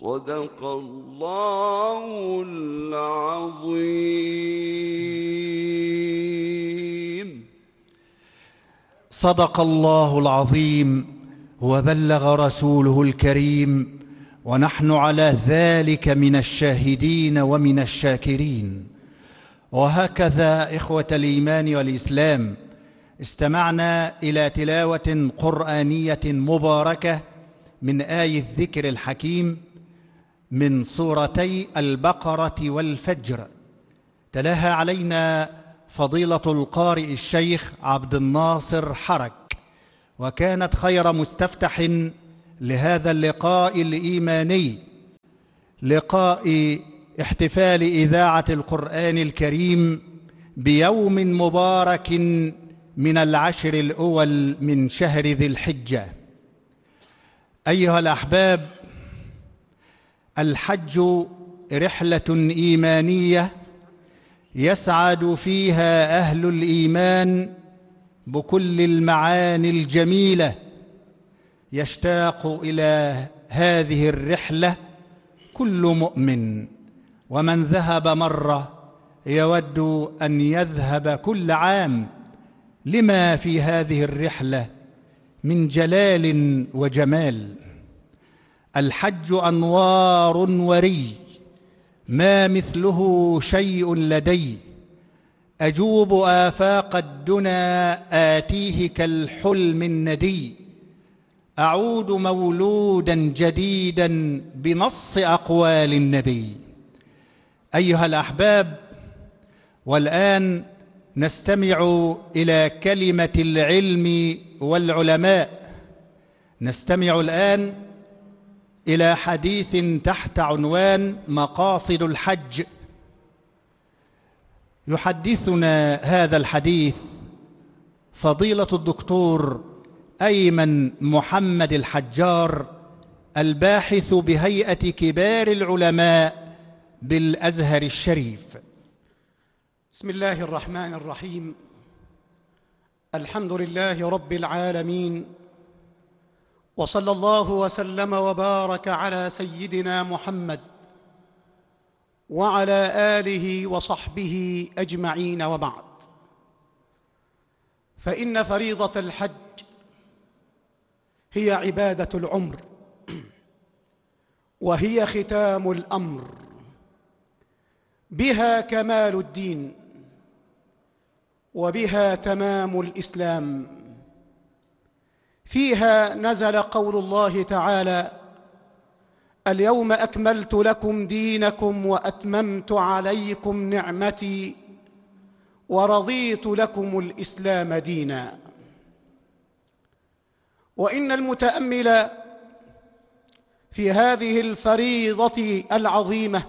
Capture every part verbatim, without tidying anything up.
صدق الله العظيم. صدق الله العظيم وبلغ رسوله الكريم، ونحن على ذلك من الشاهدين ومن الشاكرين. وهكذا إخوة الإيمان والإسلام، استمعنا إلى تلاوة قرآنية مباركة من آية الذكر الحكيم من سورتي البقرة والفجر، تلاها علينا فضيلة القارئ الشيخ عبد الناصر حرك، وكانت خير مستفتح لهذا اللقاء الإيماني، لقاء احتفال إذاعة القرآن الكريم بيوم مبارك من العشر الأول من شهر ذي الحجة. أيها الأحباب، الحج رحلة إيمانية يسعد فيها أهل الإيمان بكل المعاني الجميلة. يشتاق إلى هذه الرحلة كل مؤمن، ومن ذهب مرة يود أن يذهب كل عام، لما في هذه الرحلة من جلال وجمال. الحج أنوار وري، ما مثله شيء لدي، أجوب آفاق الدنا آتيه كالحلم الندي، أعود مولودا جديدا بنص أقوال النبي. أيها الأحباب، والآن نستمع إلى كلمة العلم والعلماء. نستمع الآن إلى حديث تحت عنوان مقاصد الحج. يحدثنا هذا الحديث فضيلة الدكتور أيمن محمد الحجار، الباحث بهيئة كبار العلماء بالأزهر الشريف. بسم الله الرحمن الرحيم. الحمد لله رب العالمين، وصلى الله وسلم وبارك على سيدنا محمد وعلى آله وصحبه أجمعين، وبعد. فإن فريضة الحج هي عبادة العمر، وهي ختام الأمر، بها كمال الدين، وبها تمام الإسلام. فيها نزل قول الله تعالى: اليوم أكملت لكم دينكم وأتممت عليكم نعمتي ورضيت لكم الإسلام دينا. وإن المتأمل في هذه الفريضة العظيمة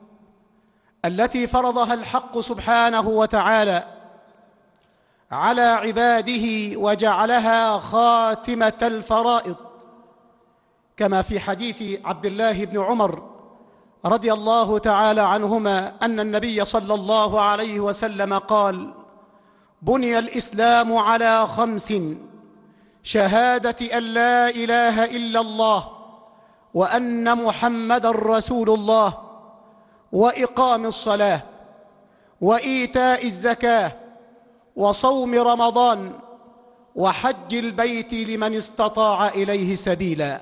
التي فرضها الحق سبحانه وتعالى على عباده وجعلها خاتمة الفرائض، كما في حديث عبد الله بن عمر رضي الله تعالى عنهما أن النبي صلى الله عليه وسلم قال: بني الإسلام على خمس: شهادة أن لا إله إلا الله وأن محمد رسول الله، وإقام الصلاة، وإيتاء الزكاة، وصوم رمضان، وحج البيت لمن استطاع إليه سبيلا.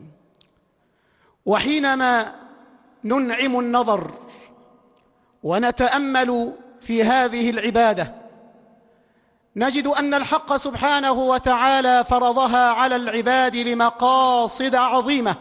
وحينما ننعم النظر ونتأمل في هذه العبادة، نجد أن الحق سبحانه وتعالى فرضها على العباد لمقاصد عظيمة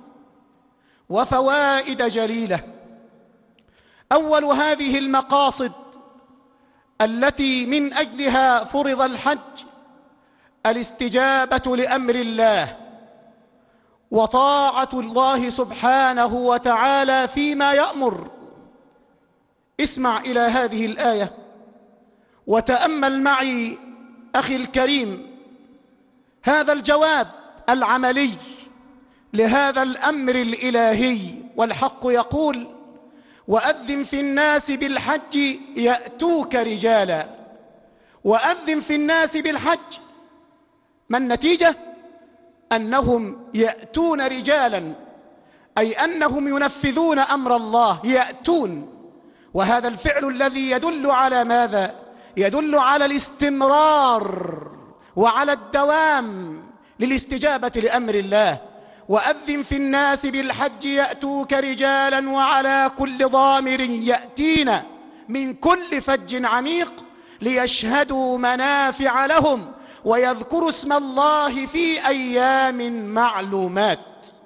وفوائد جليلة. أول هذه المقاصد التي من أجلها فرض الحج الاستجابة لأمر الله وطاعة الله سبحانه وتعالى فيما يأمر. اسمع إلى هذه الآية وتأمل معي أخي الكريم هذا الجواب العملي لهذا الأمر الإلهي. والحق يقول: وأذن في الناس بالحج يأتوك رجالا. وأذن في الناس بالحج، ما النتيجة؟ أنهم يأتون رجالا، أي أنهم ينفذون أمر الله، يأتون. وهذا الفعل الذي يدل على ماذا؟ يدل على الاستمرار وعلى الدوام للاستجابة لأمر الله. وأذن في الناس بالحج يأتوك رجالا وعلى كل ضامر يأتين من كل فج عميق ليشهدوا منافع لهم ويذكروا اسم الله في أيام معلومات.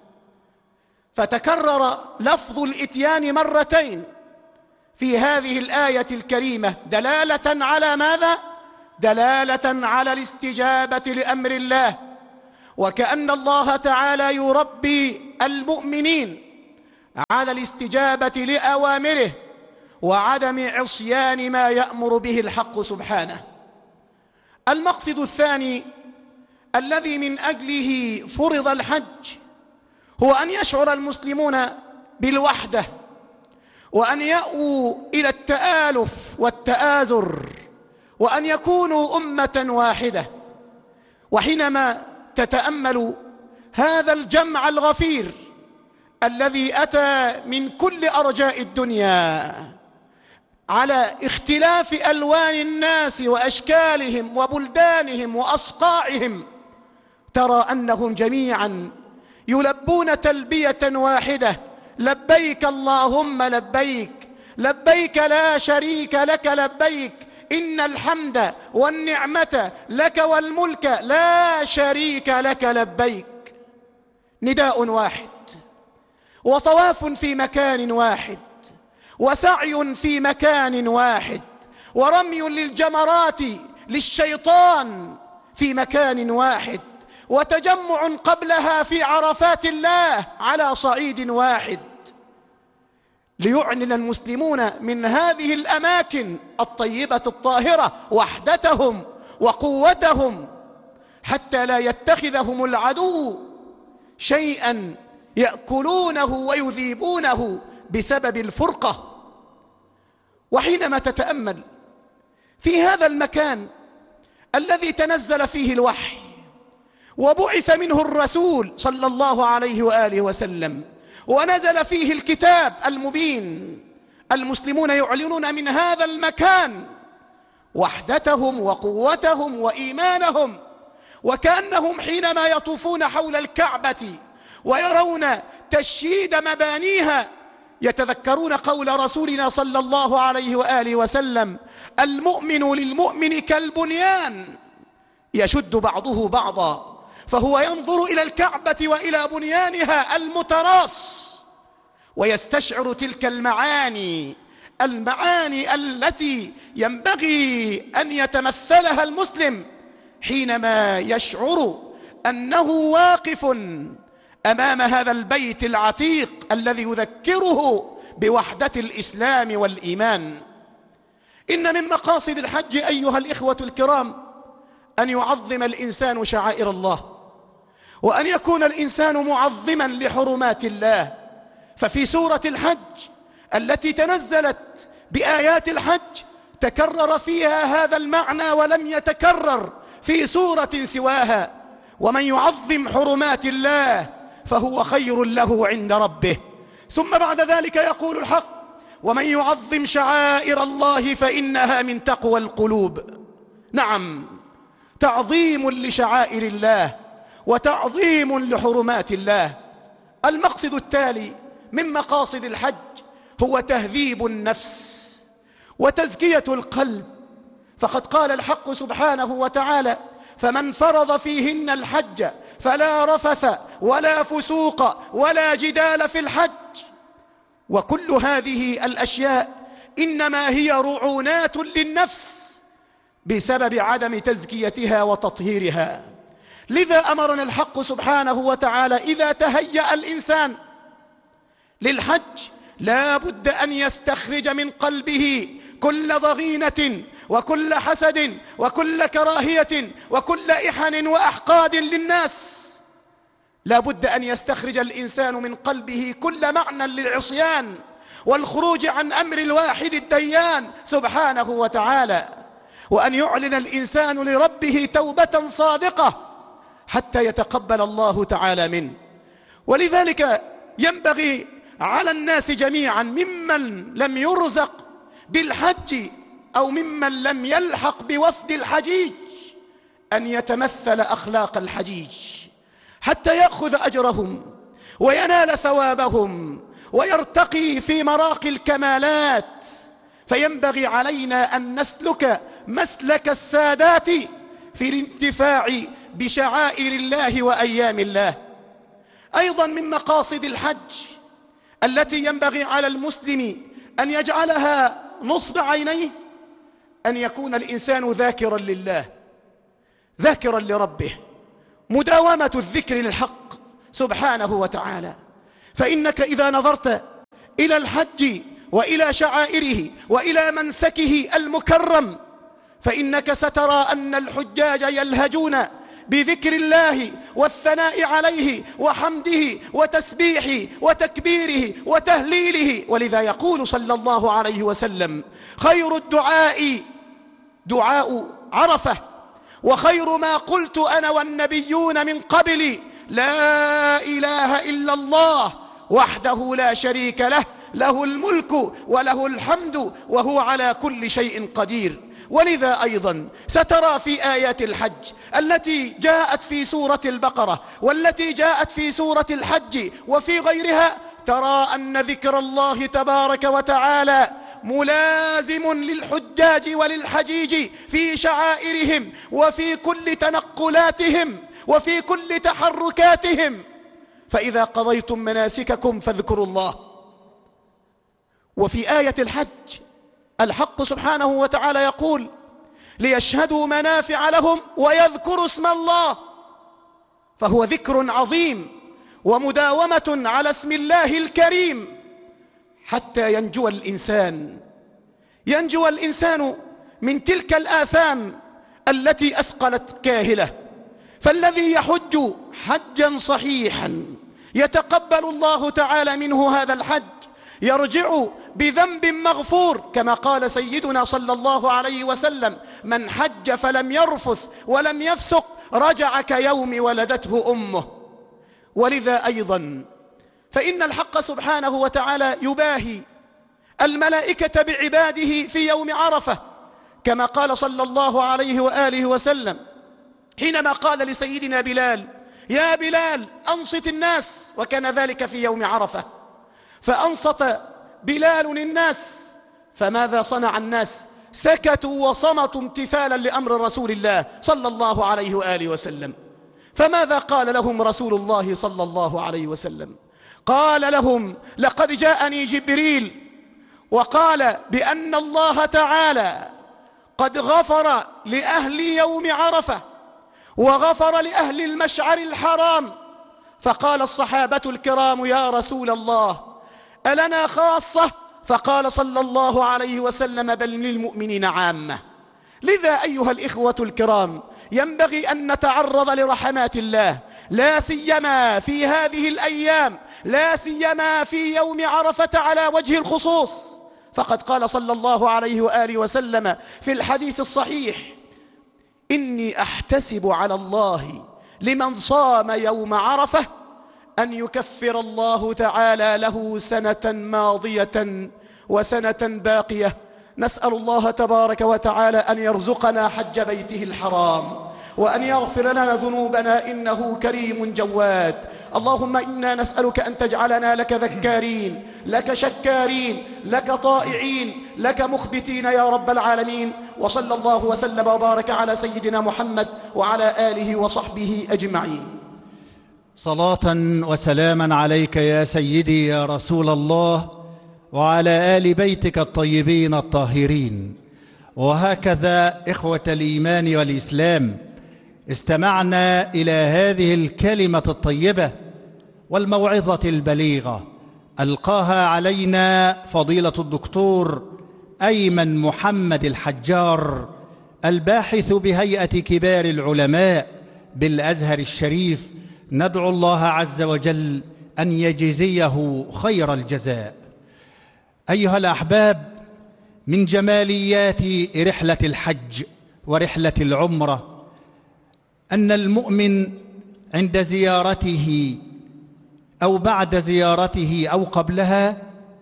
فتكرر لفظ الإتيان مرتين في هذه الآية الكريمة دلالة على ماذا؟ دلالة على الاستجابة لأمر الله، وكأن الله تعالى يربي المؤمنين على الاستجابة لأوامره وعدم عصيان ما يأمر به الحق سبحانه. المقصد الثاني الذي من أجله فرض الحج هو أن يشعر المسلمون بالوحدة، وأن يأووا إلى التآلف والتآزر، وأن يكونوا أمة واحدة. وحينما تتأمل هذا الجمع الغفير الذي أتى من كل أرجاء الدنيا على اختلاف ألوان الناس وأشكالهم وبلدانهم وأصقاعهم، ترى أنهم جميعا يلبون تلبية واحدة: لبيك اللهم لبيك، لبيك لا شريك لك لبيك، إن الحمد والنعمة لك والملك لا شريك لك لبيك. نداء واحد، وطواف في مكان واحد، وسعي في مكان واحد، ورمي للجمرات للشيطان في مكان واحد، وتجمع قبلها في عرفات الله على صعيد واحد، ليعلن المسلمون من هذه الأماكن الطيبة الطاهرة وحدتهم وقوتهم، حتى لا يتخذهم العدو شيئا يأكلونه ويذيبونه بسبب الفرقة. وحينما تتأمل في هذا المكان الذي تنزل فيه الوحي وبعث منه الرسول صلى الله عليه وآله وسلم ونزل فيه الكتاب المبين، المسلمون يعلنون من هذا المكان وحدتهم وقوتهم وإيمانهم، وكأنهم حينما يطوفون حول الكعبة ويرون تشييد مبانيها يتذكرون قول رسولنا صلى الله عليه وآله وسلم: المؤمن للمؤمن كالبنيان يشد بعضه بعضا. فهو ينظر إلى الكعبة وإلى بنيانها المتراص ويستشعر تلك المعاني المعاني التي ينبغي أن يتمثلها المسلم حينما يشعر أنه واقف أمام هذا البيت العتيق الذي يذكره بوحدة الإسلام والإيمان. إن من مقاصد الحج أيها الإخوة الكرام أن يعظم الإنسان شعائر الله، وأن يكون الإنسان معظما لحرمات الله. ففي سورة الحج التي تنزلت بآيات الحج تكرر فيها هذا المعنى ولم يتكرر في سورة سواها: ومن يعظم حرمات الله فهو خير له عند ربه. ثم بعد ذلك يقول الحق: ومن يعظم شعائر الله فإنها من تقوى القلوب. نعم، تعظيم لشعائر الله وتعظيم لحرمات الله. المقصد التالي من مقاصد الحج هو تهذيب النفس وتزكية القلب، فقد قال الحق سبحانه وتعالى: فمن فرض فيهن الحج فلا رفث ولا فسوق ولا جدال في الحج. وكل هذه الأشياء إنما هي رعونات للنفس بسبب عدم تزكيتها وتطهيرها. لذا أمرنا الحق سبحانه وتعالى إذا تهيأ الإنسان للحج لا بد أن يستخرج من قلبه كل ضغينة وكل حسد وكل كراهية وكل إحن وأحقاد للناس. لا بد أن يستخرج الإنسان من قلبه كل معنى للعصيان والخروج عن أمر الواحد الديان سبحانه وتعالى، وأن يعلن الإنسان لربه توبة صادقة حتى يتقبل الله تعالى منه. ولذلك ينبغي على الناس جميعا ممن لم يرزق بالحج أو ممن لم يلحق بوفد الحجيج أن يتمثل أخلاق الحجيج حتى يأخذ أجرهم وينال ثوابهم ويرتقي في مراقي الكمالات. فينبغي علينا أن نسلك مسلك السادات في الانتفاع بشعائر الله وأيام الله. أيضا من مقاصد الحج التي ينبغي على المسلم أن يجعلها نصب عينيه أن يكون الإنسان ذاكرا لله، ذاكرا لربه، مداومة الذكر للحق سبحانه وتعالى. فإنك إذا نظرت إلى الحج وإلى شعائره وإلى منسكه المكرم فإنك سترى أن الحجاج يلهجون بذكر الله والثناء عليه وحمده وتسبيحه وتكبيره وتهليله. ولذا يقول صلى الله عليه وسلم: خير الدعاء دعاء عرفة، وخير ما قلت أنا والنبيون من قبلي لا إله إلا الله وحده لا شريك له، له الملك وله الحمد وهو على كل شيء قدير. ولذا أيضا سترى في آيات الحج التي جاءت في سورة البقرة والتي جاءت في سورة الحج وفي غيرها، ترى أن ذكر الله تبارك وتعالى ملازم للحجاج وللحجيج في شعائرهم وفي كل تنقلاتهم وفي كل تحركاتهم. فإذا قضيتم مناسككم فاذكروا الله. وفي آية الحج الحق سبحانه وتعالى يقول: ليشهدوا منافع لهم ويذكروا اسم الله. فهو ذكر عظيم ومداومة على اسم الله الكريم حتى ينجو الإنسان ينجو الإنسان من تلك الآثام التي أثقلت كاهلة. فالذي يحج حجا صحيحا يتقبل الله تعالى منه هذا الحج يرجع بذنب مغفور، كما قال سيدنا صلى الله عليه وسلم: من حج فلم يرفث ولم يفسق رجع كيوم ولدته أمه. ولذا أيضا فإن الحق سبحانه وتعالى يباهي الملائكة بعباده في يوم عرفة، كما قال صلى الله عليه وآله وسلم حينما قال لسيدنا بلال: يا بلال أنصت الناس، وكان ذلك في يوم عرفة، فأنصت بلال الناس. فماذا صنع الناس؟ سكتوا وصمتوا امتثالا لأمر رسول الله صلى الله عليه وآله وسلم. فماذا قال لهم رسول الله صلى الله عليه وسلم؟ قال لهم: لقد جاءني جبريل وقال بأن الله تعالى قد غفر لأهل يوم عرفة وغفر لأهل المشعر الحرام. فقال الصحابة الكرام: يا رسول الله ألنا خاصة؟ فقال صلى الله عليه وسلم: بل للمؤمنين عامة. لذا أيها الإخوة الكرام ينبغي أن نتعرض لرحمات الله، لا سيما في هذه الأيام، لا سيما في يوم عرفة على وجه الخصوص. فقد قال صلى الله عليه وآله وسلم في الحديث الصحيح: إني أحتسب على الله لمن صام يوم عرفة أن يكفر الله تعالى له سنة ماضية وسنة باقية. نسأل الله تبارك وتعالى أن يرزقنا حج بيته الحرام وأن يغفر لنا ذنوبنا إنه كريم جواد. اللهم إنا نسألك أن تجعلنا لك ذكارين، لك شكارين، لك طائعين، لك مخبتين يا رب العالمين. وصلى الله وسلم وبارك على سيدنا محمد وعلى آله وصحبه أجمعين. صلاة وسلاما عليك يا سيدي يا رسول الله وعلى آل بيتك الطيبين الطاهرين. وهكذا إخوة الإيمان والإسلام استمعنا إلى هذه الكلمة الطيبة والموعظة البليغة ألقاها علينا فضيلة الدكتور أيمن محمد الحجار، الباحث بهيئة كبار العلماء بالأزهر الشريف. ندعو الله عز وجل أن يجزيه خير الجزاء. أيها الأحباب، من جماليات رحلة الحج ورحلة العمرة أن المؤمن عند زيارته أو بعد زيارته أو قبلها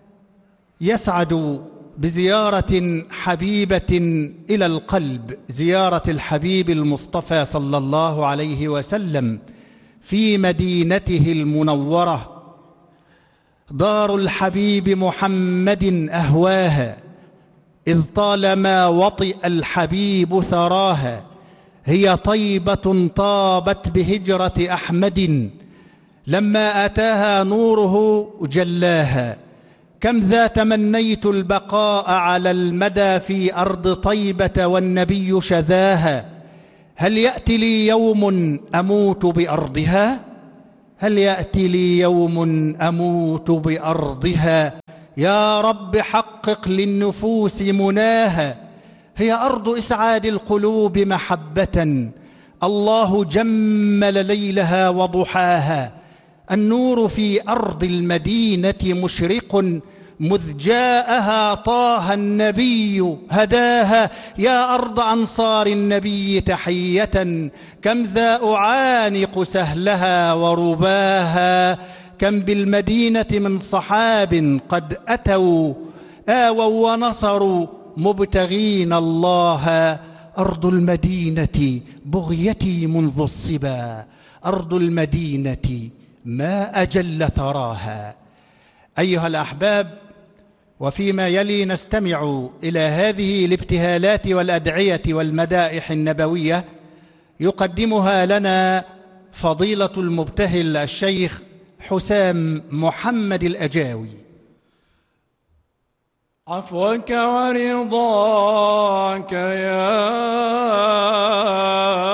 يسعد بزيارة حبيبة إلى القلب، زيارة الحبيب المصطفى صلى الله عليه وسلم في مدينته المنورة، دار الحبيب محمد أهواها، إذ طالما وطئ الحبيب ثراها، هي طيبة طابت بهجرة أحمد، لما أتاها نوره جلاها. كم ذا تمنيت البقاء على المدى في أرض طيبة والنبي شذاها، هل يأتي لي يوم أموت بأرضها؟ هل يأتي لي يوم أموت بأرضها؟ يا رب حقق للنفوس مناها، هي أرض إسعاد القلوب محبة، الله جمل ليلها وضحاها. النور في أرض المدينة مشرق، مذ جاءها طه النبي هداها. يا أرض أنصار النبي تحية، كم ذا أعانق سهلها ورباها. كم بالمدينة من صحاب قد أتوا آووا ونصروا مبتغين الله. أرض المدينة بغيتي منذ الصبا، أرض المدينة ما أجل ثراها. أيها الأحباب، وفيما يلي نستمع إلى هذه الابتهالات والأدعية والمدائح النبوية يقدمها لنا فضيلة المبتهل الشيخ حسام محمد الأجاوي. عفوك ورضاك يا